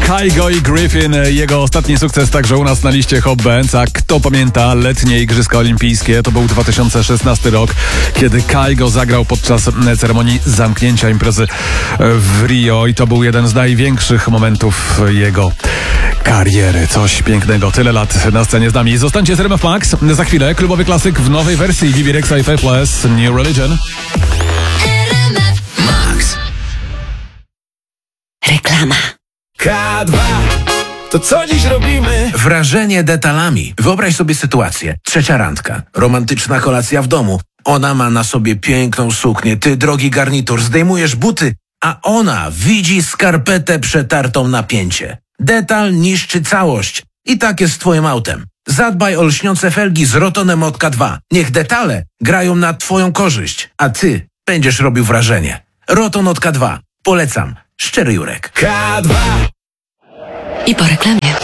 Kygo i Griffin, jego ostatni sukces także u nas na liście Hot Bands. A kto pamięta letnie Igrzyska Olimpijskie? To był 2016 rok, kiedy Kygo zagrał podczas ceremonii zamknięcia imprezy w Rio i to był jeden z największych momentów jego kariery. Coś pięknego. Tyle lat na scenie z nami. Zostańcie z RMF Max. Za chwilę klubowy klasyk w nowej wersji Vivi Rexa i Faithless, New Religion. Max. Reklama. K2. To co dziś robimy? Wrażenie detalami. Wyobraź sobie sytuację. Trzecia randka. Romantyczna kolacja w domu. Ona ma na sobie piękną suknię, ty drogi garnitur, zdejmujesz buty, a ona widzi skarpetę przetartą na pięcie. Detal niszczy całość. I tak jest z twoim autem. Zadbaj o lśniące felgi z Rotonem od K2. Niech detale grają na twoją korzyść, a ty będziesz robił wrażenie. Roton od K2. Polecam. Szczery Jurek. K2. I po reklamie.